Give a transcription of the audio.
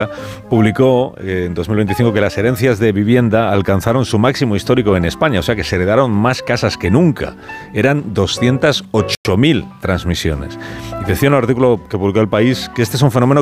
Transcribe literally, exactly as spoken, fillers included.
publicó eh, en dos mil veinticinco que las herencias de vivienda alcanzaron su máximo histórico en España, o sea que se heredaron más casas que nunca. Eran doscientas ocho mil transmisiones. Y decía en un artículo que publicó El País que este es un fenómeno